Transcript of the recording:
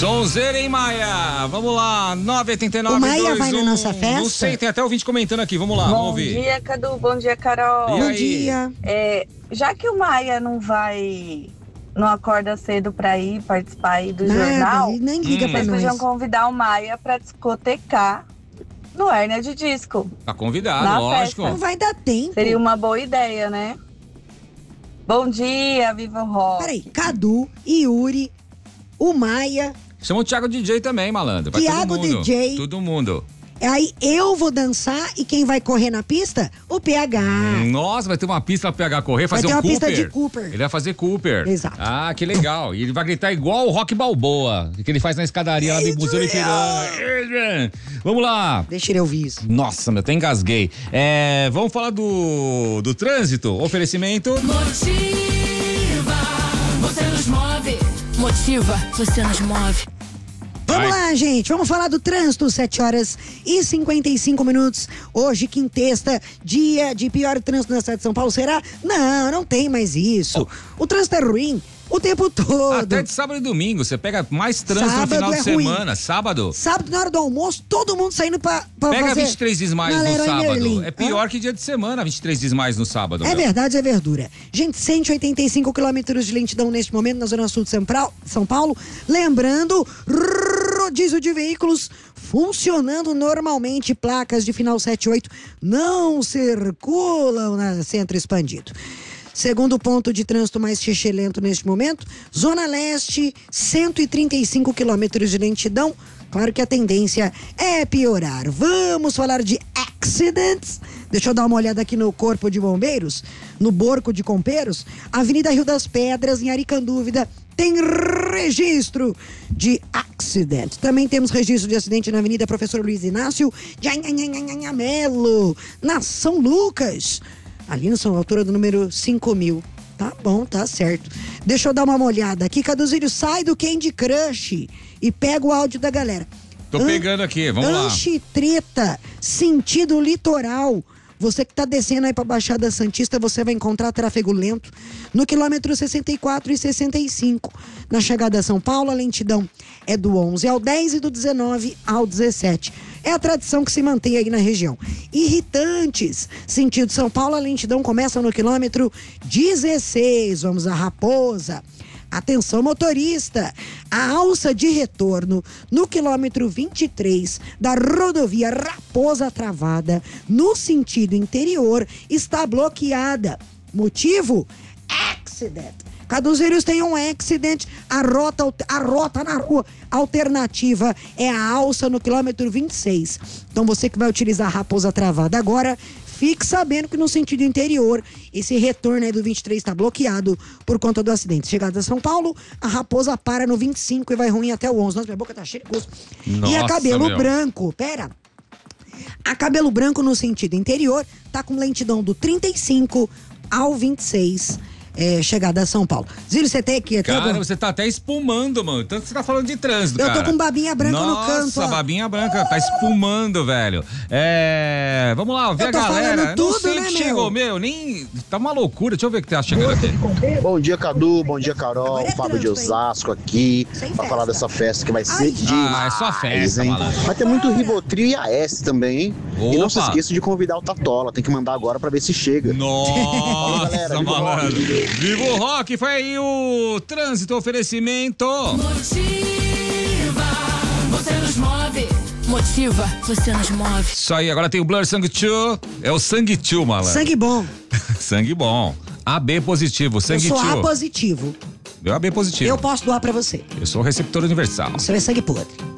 Sonzeira, hein, Maia? Vamos lá, 989. O Maia vai na nossa festa? Não sei, tem até ouvinte comentando aqui, vamos lá, vamos ouvir. Bom dia, Cadu, bom dia, Carol. Bom dia. Já que o Maia não acorda cedo pra ir participar aí do jornal, e nem liga pra vocês nós. podiam convidar o Maia pra discotecar no Hérnia de Disco. Tá convidado, Na lógico. festa. Não vai dar tempo. Seria uma boa ideia, né? Bom dia, Viva o Rock. Peraí, Cadu, Yuri, o Maia. Chama o Thiago DJ também, malandro. Vai Thiago todo mundo. DJ. Todo mundo. Aí eu vou dançar e quem vai correr na pista? O PH. Nossa, vai ter uma pista pra PH correr, fazer ter um uma Cooper. pista de Cooper. Ele vai fazer Cooper. Exato. Ah, que legal. E ele vai gritar igual o Rock Balboa, que ele faz na escadaria lá do Museu do Ipiranga. Vamos lá. Deixa ele ouvir isso. Nossa, meu, até engasguei. Vamos falar do trânsito. Oferecimento. Motiva, você nos move. Motiva, você nos move. Vamos lá, gente. Vamos falar do trânsito. 7h55. Hoje, quinta, dia de pior trânsito na cidade de São Paulo. Será? Não tem mais isso. O trânsito é ruim o tempo todo. Até de sábado e domingo. Você pega mais trânsito Sábado no final de ruim. semana. Sábado. Sábado, na hora do almoço, todo mundo saindo pra Pega fazer 23 dias mais na no Leroy sábado. Merlin. É pior que dia de semana, 23 dias mais no sábado. É meu. verdade, é verdura. Gente, 185 quilômetros de lentidão neste momento na zona sul de São Paulo. Lembrando, rodízio de veículos funcionando normalmente. Placas de final 78 não circulam na centro expandido. Segundo ponto de trânsito mais lento neste momento, Zona Leste, 135 quilômetros de lentidão. Claro que a tendência é piorar. Vamos falar de accidents. Deixa eu dar uma olhada aqui no Corpo de Bombeiros, no Borco de Compeiros. Avenida Rio das Pedras, em Aricandúvida, tem registro de acidente. Também temos registro de acidente na Avenida Professor Luiz Inácio de Anhanhanhanhanhamelo, na São Lucas. Ali na altura do número 5.000. Tá bom, tá certo. Deixa eu dar uma olhada aqui. Caduzílio, sai do Candy Crush e pega o áudio da galera. Tô pegando aqui, vamos lá. Anchitreta, sentido litoral. Você que tá descendo aí pra Baixada Santista, você vai encontrar tráfego lento no quilômetro 64 e 65. Na chegada a São Paulo, a lentidão é do 11 ao 10 e do 19 ao 17. É a tradição que se mantém aí na região. Irritantes, sentido São Paulo, a lentidão começa no quilômetro 16. Vamos a Raposa. Atenção, motorista, a alça de retorno no quilômetro 23 da rodovia Raposa Travada, no sentido interior, está bloqueada. Motivo? Accident. Caduzeiros tem um accident, a rota na rua alternativa é a alça no quilômetro 26. Então você que vai utilizar a Raposa Travada agora, fique sabendo que no sentido interior, esse retorno aí do 23 está bloqueado por conta do acidente. Chegada a São Paulo, a Raposa para no 25 e vai ruim até o 11. Nossa, minha boca tá cheia de gosto. E a Cabelo Branco, a Cabelo Branco no sentido interior tá com lentidão do 35 ao 26. Chegada a São Paulo. Zílio, você tem aqui... Cara, você tá até espumando, mano. Tanto que você tá falando de trânsito, eu cara. tô com babinha branca no canto, ó. Nossa, babinha branca, tá espumando, velho. Vamos lá, ver a galera. Tudo, não sei né, que chegou, nem... Tá uma loucura, deixa eu ver o que tá chegando aqui. Bom dia, Cadu, bom dia, Carol. Fábio de Osasco aqui, pra falar dessa festa que vai ser demais, é só festa, hein? malandro. Vai ter muito Rivotril e AS também, hein? Opa. E não se esqueça de convidar o Tatola, tem que mandar agora pra ver se chega. Nossa, galera, malandro. Viva o rock, foi aí o trânsito, oferecimento. Motiva, você nos move. Motiva, você nos move. Isso aí, agora tem o Blur Sangue Tio. É o Sangue Tio, malandro. Sangue bom. Sangue bom. AB positivo, Sangue Eu sou Tio. A positivo. Meu AB positivo. Eu posso doar pra você. Eu sou o receptor universal. Você é sangue podre.